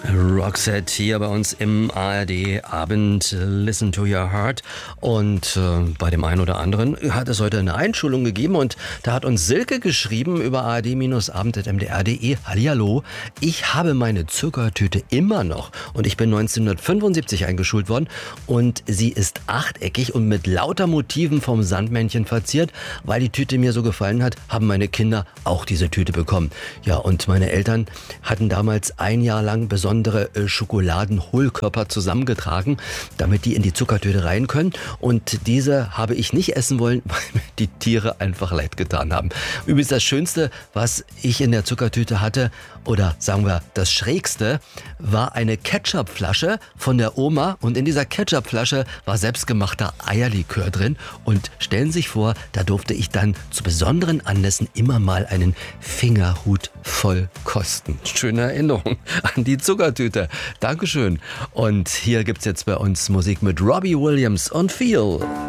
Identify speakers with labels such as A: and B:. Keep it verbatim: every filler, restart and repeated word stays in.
A: Roxette hier bei uns im A R D Abend Listen to Your Heart. Und äh, bei dem einen oder anderen hat es heute eine Einschulung gegeben und da hat uns Silke geschrieben über a r d abend punkt m d r punkt d e. Hallihallo, ich habe meine Zuckertüte immer noch und ich bin neunzehnhundertfünfundsiebzig eingeschult worden und sie ist achteckig und mit lauter Motiven vom Sandmännchen verziert. Weil die Tüte mir so gefallen hat, haben meine Kinder auch diese Tüte bekommen. Ja, und meine Eltern hatten damals ein Jahr lang besonders besondere Schokoladenhohlkörper zusammengetragen, damit die in die Zuckertüte rein können. Und diese habe ich nicht essen wollen, weil mir die Tiere einfach leid getan haben. Übrigens das Schönste, was ich in der Zuckertüte hatte, oder sagen wir das Schrägste, war eine Ketchupflasche von der Oma. Und in dieser Ketchupflasche war selbstgemachter Eierlikör drin. Und stellen Sie sich vor, da durfte ich dann zu besonderen Anlässen immer mal einen Fingerhut voll kosten. Schöne Erinnerung an die Zuckertüte. Dankeschön. Und hier gibt's jetzt bei uns Musik mit Robbie Williams und Feel.